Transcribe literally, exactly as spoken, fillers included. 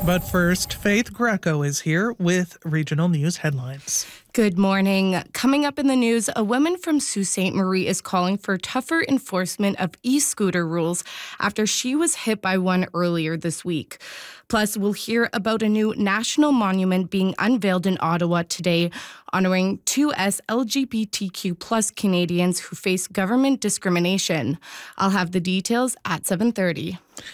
But first, Faith Greco is here with regional news headlines. Good morning. Coming up in the news, a woman from Sault Ste. Marie is calling for tougher enforcement of e-scooter rules after she was hit by one earlier this week. Plus, we'll hear about a new national monument being unveiled in Ottawa today, honoring two S L G B T Q plus Canadians who face government discrimination. I'll have the details at seven thirty.